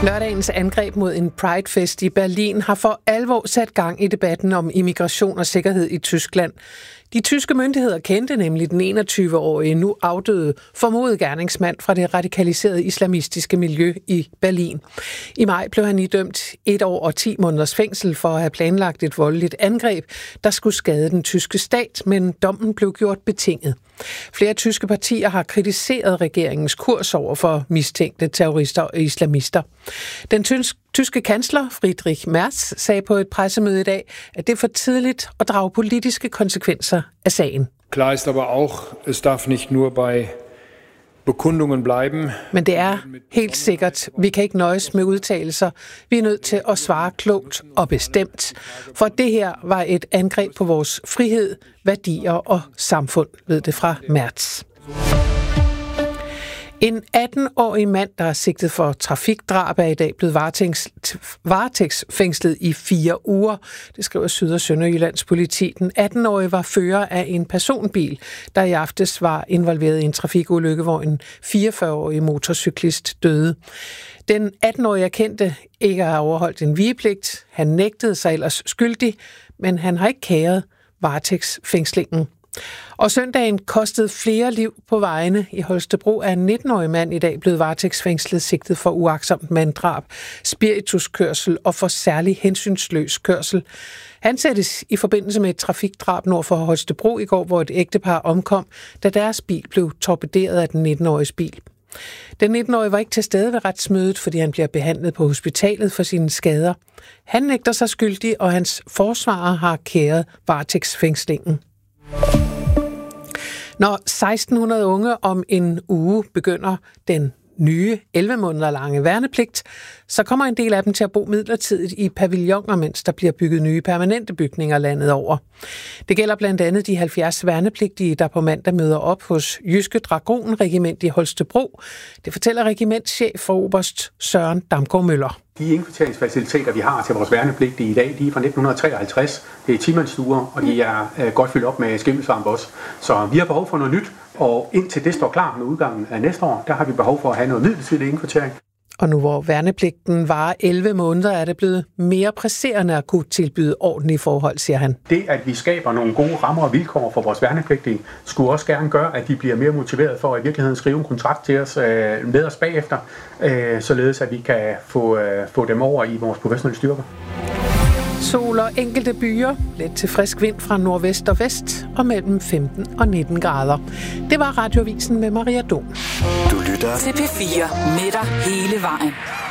Lørdagens angreb mod en Pride-fest i Berlin har for alvor sat gang i debatten om immigration og sikkerhed i Tyskland. De tyske myndigheder kendte nemlig den 21-årige, nu afdøde, formodede gerningsmand fra det radikaliserede islamistiske miljø i Berlin. I maj blev han idømt 1 år og 10 måneders fængsel for at have planlagt et voldeligt angreb, der skulle skade den tyske stat, men dommen blev gjort betinget. Flere tyske partier har kritiseret regeringens kurs over for mistænkte terrorister og islamister. Den tyske kansler Friedrich Merz sagde på et pressemøde i dag, at det er for tidligt at drage politiske konsekvenser af sagen. Klar ist aber auch, es darf nicht nur bei Bekundungen bleiben. Men det er helt sikkert, vi kan ikke nøjes med udtalelser. Vi er nødt til at svare klogt og bestemt. For det her var et angreb på vores frihed, værdier og samfund, ved det fra Merz. En 18-årig mand, der er sigtet for trafikdrab, er i dag blevet varetægtsfængslet i 4 uger. Det skriver Syd- og Sønderjyllands politi. Den 18-årige var fører af en personbil, der i aftes var involveret i en trafikulykke, hvor en 44-årig motorcyklist døde. Den 18-årige erkendte ikke at have overholdt en vigepligt. Han nægtede sig ellers skyldig, men han har ikke kæret varetægtsfængslingen. Og søndagen kostede flere liv på vejene. I Holstebro er en 19-årig mand i dag blevet varetægtsfængslet sigtet for uagtsomt manddrab, spirituskørsel og for særlig hensynsløs kørsel. Han sættes i forbindelse med et trafikdrab nord for Holstebro i går, hvor et ægtepar omkom, da deres bil blev torpederet af den 19-åriges bil. Den 19-årige var ikke til stede ved retsmødet, fordi han bliver behandlet på hospitalet for sine skader. Han nægter sig skyldig, og hans forsvarer har kæret varetægtsfængslingen. Når 1600 unge om en uge begynder den nye 11 måneder lange værnepligt, så kommer en del af dem til at bo midlertidigt i pavilloner, mens der bliver bygget nye permanente bygninger landet over. Det gælder blandt andet de 70 værnepligtige, der på mandag møder op hos Jyske Dragonregiment i Holstebro. Det fortæller regimentschef for oberst Søren Damgaard Møller. De indkvarteringsfaciliteter, vi har til vores værnepligtige i dag, de er fra 1953. Det er timandsstuer, og de er godt fyldt op med skimmelsvamp også. Så vi har behov for noget nyt, og indtil det står klar med udgangen af næste år, der har vi behov for at have noget midlertidig indkvartering. Og nu hvor værnepligten varer 11 måneder, er det blevet mere presserende at kunne tilbyde ordentlige forhold, siger han. Det, at vi skaber nogle gode rammer og vilkår for vores værnepligtige, skulle også gerne gøre, at de bliver mere motiveret for at i virkeligheden skrive en kontrakt til os med os bagefter, således at vi kan få dem over i vores professionelle styrker. Sol og enkelte byer, let til frisk vind fra nordvest og vest og mellem 15 og 19 grader. Det var Radioavisen med Maria Dom. Du lytter til P4 med dig hele vejen.